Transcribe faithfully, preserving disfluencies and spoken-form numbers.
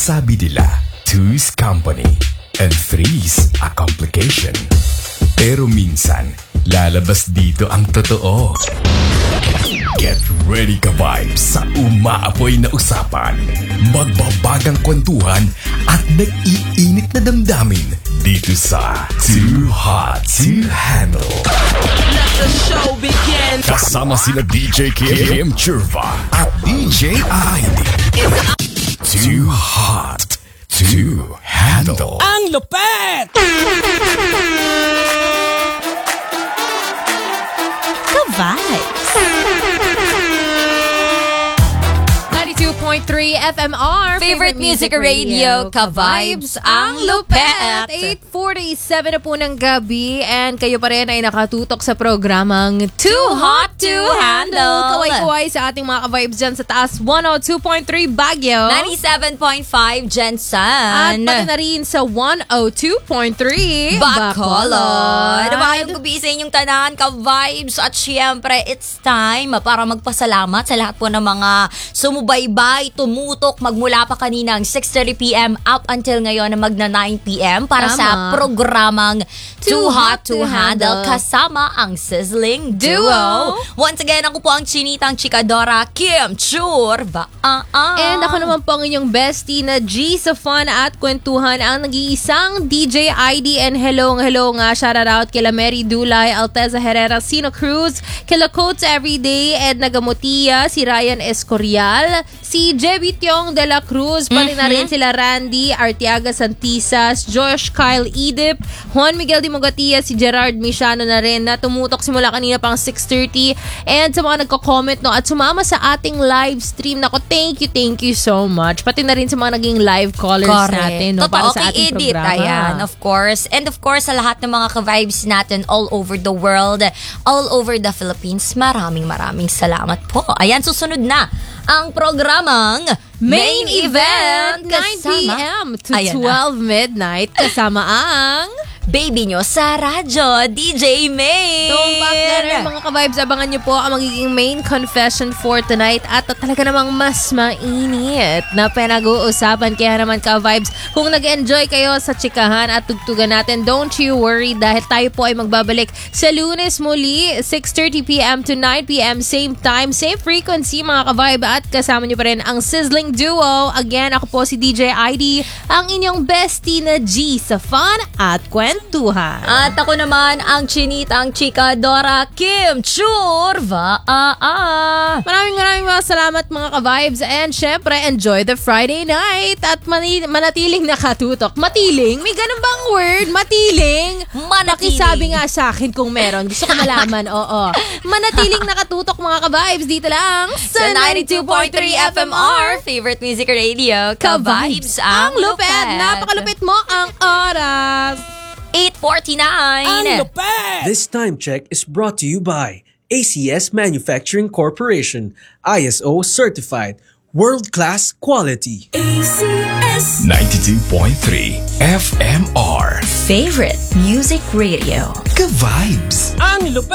sabi nila, two's company and three's a complication. Pero minsan, lalabas dito ang totoo. Get ready ka vibes sa umaapoy na usapan, magbabagang kwentuhan at nag-iinit na damdamin dito sa Too Hot to Handle. Let the show begin. Kasama sina D J Kim Churva at D J I D. Too Hot to Handle. Ang lupet! Ka-vibes. ninety-two point three F M R Favorite Music Radio, Ka-vibes, ang lupet. eight forty-seven na po ng gabi and kayo pa rin ay nakatutok sa programang Too Hot to Handle. Kaway-kaway sa ating mga ka-vibes dyan sa taas, one oh two point three Baguio. ninety-seven point five At Jensen. pati na rin sa one oh two point three Bacolod. Maayong gabi sa inyong tanan, ka-vibes. At syempre, it's time para magpasalamat sa lahat po ng mga sumubaybay, tumutok magmula pa kaninang six thirty p.m. up until ngayon na magna nine p.m. para Tama. sa programang Too Hot to Handle Handle. kasama ang Sizzling Duo. Once again, ako po ang chinitang chikadora Kim Churva. Ah, ah. And ako naman po ang inyong bestie na G sa fun at kwentuhan, ang nag-iisang D J I D. And hello, hello nga, shout out kila Mary Dulay, Alteza Herrera, Sino Cruz, kila Coates Everyday, Edna Gamutia, si Ryan Escorial, si Jebby Tiong de la Cruz, pati na rin sila Randy Artiaga Santisas, Josh Kyle Edip, Juan Miguel Di Mogatia, si Gerard Mishano na rin na tumutok simula kanina pang six thirty. And sa mga nagko-comment no at sumama sa ating live stream, nako, thank you, thank you so much. Pati na rin sa mga naging live callers Correct. natin no, para Totoo, sa kay ating Edith, programa. ayan, of course. And of course, sa lahat ng mga ka-vibes natin all over the world, all over the Philippines, maraming maraming salamat po. Ayan, susunod na ang programang Main event, nine kasama- p.m. to Ayan na. twelve midnight kasama ang baby nyo sa radyo, D J May. So, back there, mga ka-vibes, abangan nyo po ang magiging main confession for tonight at talaga namang mas mainit na pinag-uusapan. Kaya naman ka-vibes, kung nag-enjoy kayo sa chikahan at tugtugan natin, don't you worry dahil tayo po ay magbabalik sa Lunes muli, six thirty p.m. to nine p.m. Same time, same frequency mga ka-vibe, at kasama nyo pa rin ang Sizzling Duo. Again, ako po si D J I D, ang inyong bestie na G sa fun at kwentuhan. At ako naman ang chinitang chikadora Kim Churva. Ah, ah. Maraming maraming mga salamat mga ka-vibes, and syempre enjoy the Friday night at mani- manatiling nakatutok. Matiling? May ganun bang word? Matiling? Manatiling. Pakisabi nga sa akin kung meron. Gusto ko malaman. Oo. Manatiling nakatutok mga ka-vibes dito lang Sa ninety-two point three F M R, Favorite Music Radio, Ka-vibes ang lupet. Napakalupit mo ang oras. eight forty-nine. Ang lupet! This time check is brought to you by A C S Manufacturing Corporation, I S O certified, world-class quality. ninety-two point three F M R Favorite Music Radio. Ka-vibes. Ang lupet!